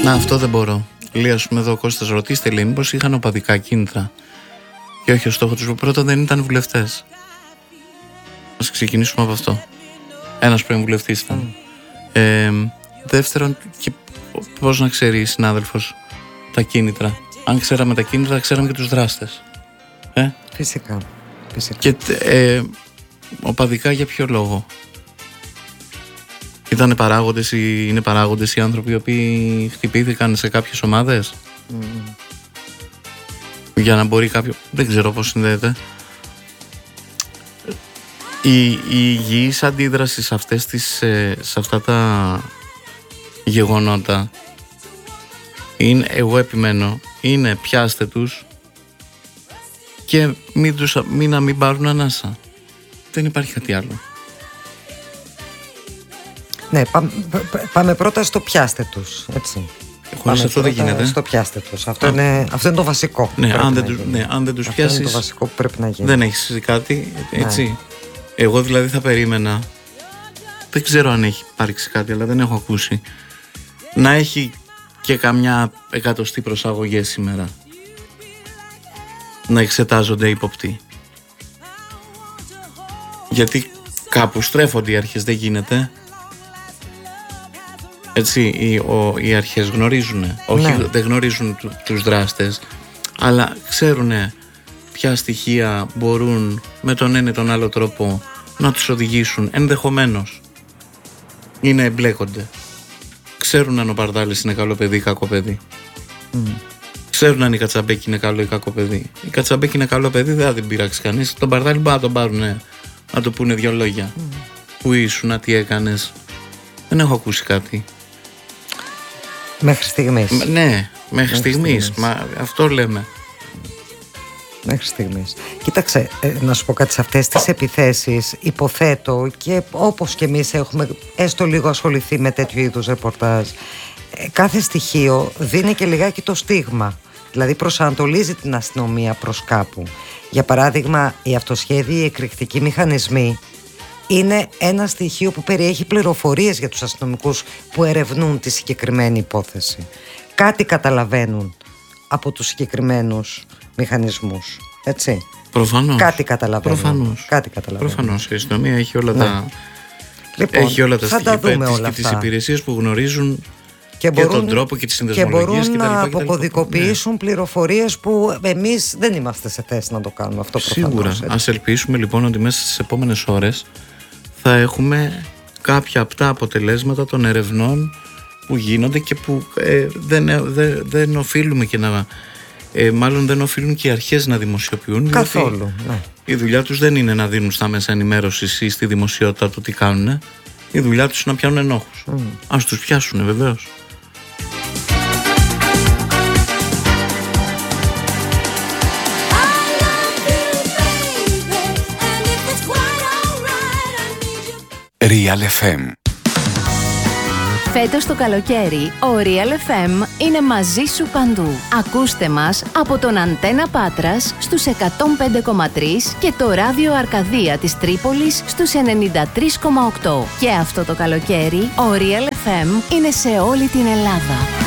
Να, αυτό δεν μπορώ. Λέει, ας πούμε, εδώ ο Κώστας, ρωτήστε, λέει, μήπως είχαν οπαδικά κίνητρα και όχι ο στόχος τους. Πρώτον, δεν ήταν βουλευτές. Ας ξεκινήσουμε από αυτό. Ένας πρώην βουλευτής ήταν. Δεύτερον, και πώς να ξέρει συνάδελφος τα κίνητρα? Αν ξέραμε τα κίνητρα, ξέραμε και τους δράστες. Φυσικά. Και οπαδικά για ποιο λόγο? Είναι παράγοντες οι άνθρωποι οι οποίοι χτυπήθηκαν σε κάποιες ομάδες για να μπορεί κάποιο... Δεν ξέρω πώς συνδέεται. Η υγιής αντίδραση σε αυτά τα γεγονότα είναι, εγώ επιμένω, είναι πιάστε τους και μην πάρουν ανάσα. Δεν υπάρχει κάτι άλλο. Ναι, πάμε πρώτα στο πιάστε τους, έτσι. Χωρίς αυτό δεν γίνεται. Στο πιάστε τους. Αυτό είναι το βασικό. Ναι, αν δεν τους πιάσεις, είναι το βασικό που πρέπει να γίνει. Δεν έχεις κάτι, έτσι. Ναι. Εγώ δηλαδή θα περίμενα, δεν ξέρω αν έχει υπάρξει κάτι, αλλά δεν έχω ακούσει, να έχει και καμιά 100η προσαγωγές σήμερα. Να εξετάζονται ύποπτοι. Γιατί κάπου στρέφονται οι αρχές, δεν γίνεται. Έτσι, οι αρχές γνωρίζουν, όχι, δεν γνωρίζουν τους δράστες, αλλά ξέρουν ποια στοιχεία μπορούν με τον ένα ή τον άλλο τρόπο να τους οδηγήσουν, ενδεχομένως ή να εμπλέκονται. Ξέρουν αν ο Παρδάλης είναι καλό παιδί ή κακό παιδί. Ξέρουν αν η Κατσαμπέκη είναι καλό ή κακό παιδί. Η Κατσαμπέκη είναι καλό παιδί, δεν θα την πειράξει κανείς. Τον Παρδάλη μπορεί να τον πάρουν, να του πούνε δυο λόγια. Πού ήσουν, τι έκανες? Δεν έχω ακούσει κάτι. Μέχρι στιγμής. Ναι, μέχρι στιγμής. Μα αυτό λέμε. Μέχρι στιγμής. Κοίταξε, να σου πω κάτι, σε αυτές τις επιθέσεις υποθέτω, και όπως και εμείς έχουμε έστω λίγο ασχοληθεί με τέτοιου είδους ρεπορτάζ, κάθε στοιχείο δίνει και λιγάκι το στίγμα. Δηλαδή προσανατολίζει την αστυνομία προς κάπου. Για παράδειγμα, οι αυτοσχέδιοι, οι εκρηκτικοί μηχανισμοί είναι ένα στοιχείο που περιέχει πληροφορίες για τους αστυνομικούς που ερευνούν τη συγκεκριμένη υπόθεση. Κάτι καταλαβαίνουν από τους συγκεκριμένους μηχανισμούς, έτσι. Προφανώς. Κάτι καταλαβαίνουν. Προφανώς. Η αστυνομία έχει όλα τα... Λοιπόν, έχει όλα τα στοιχεία και τις υπηρεσίες που γνωρίζουν και τον τρόπο και τις συνδεσμολογίες και μπορούν να αποκωδικοποιήσουν πληροφορίες που εμείς δεν είμαστε σε θέση να το κάνουμε αυτό. Σίγουρα. Προφανώς. Ας ελπίσουμε λοιπόν ότι μέσα στις επόμενες ώρες θα έχουμε κάποια από τα αποτελέσματα των ερευνών που γίνονται και που δεν οφείλουμε και να... μάλλον δεν οφείλουν και οι αρχές να δημοσιοποιούν. Καθόλου. Ναι. Η δουλειά τους δεν είναι να δίνουν στα μέσα ενημέρωσης ή στη δημοσιότητα το τι κάνουν. Η δουλειά τους είναι να πιάνουν ενόχους. Ας τους πιάσουν, βεβαίως. Real FM. Φέτος το καλοκαίρι, ο Real FM είναι μαζί σου παντού. Ακούστε μας από τον Αντένα Πάτρας στους 105,3 και το ράδιο Αρκαδία της Τρίπολης στους 93,8. Και αυτό το καλοκαίρι, ο Real FM είναι σε όλη την Ελλάδα.